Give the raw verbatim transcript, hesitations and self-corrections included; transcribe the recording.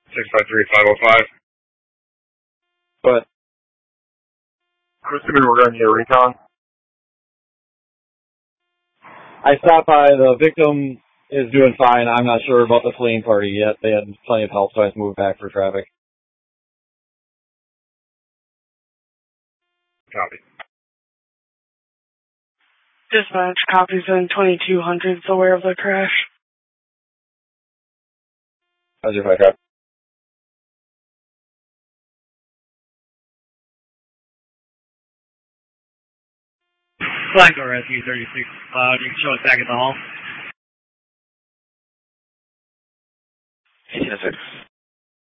six five three, five oh five. But Christopher, we're going to need a recon. I stopped by. The victim is doing fine. I'm not sure about the fleeing party yet. They had plenty of help, so I just moved back for traffic. Copy. Dispatch copies in twenty-two hundred is aware of the crash. How's your backup? Flanco Rescue thirty-six Cloud, you can show us back at the hall. eighteen oh six.